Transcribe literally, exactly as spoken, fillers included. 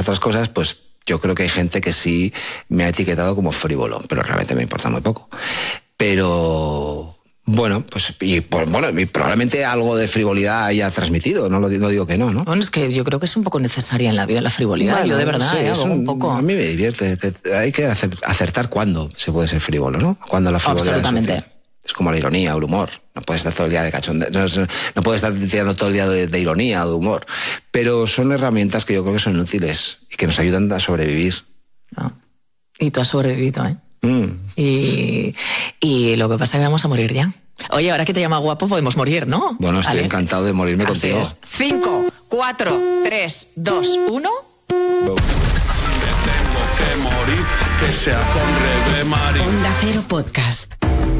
otras cosas, pues yo creo que hay gente que sí me ha etiquetado como frívolo, pero realmente me importa muy poco. Pero... Bueno, pues, y, pues bueno, y probablemente algo de frivolidad haya transmitido, no lo no digo que no, ¿no? Bueno, es que yo creo que es un poco necesaria en la vida la frivolidad, bueno, yo de verdad, sí, ¿eh? es un, un poco... A mí me divierte, te, te, hay que acertar cuándo se puede ser frívolo, ¿no? Cuando la frivolidad Absolutamente. Es, es como la ironía o el humor, no puedes estar todo el día de cachondeo, no, no puedes estar tirando todo el día de, de ironía o de humor, pero son herramientas que yo creo que son útiles y que nos ayudan a sobrevivir. Ah. Y tú has sobrevivido, ¿eh? Mm. Y, y lo que pasa es que vamos a morir ya. Oye, ahora que te llama guapo podemos morir, ¿no? Bueno, estoy vale. encantado de morirme Así contigo. Es. Cinco, cuatro, tres, dos, uno. Me tengo que morir, que sea con Rebe Marín. Onda Cero Podcast.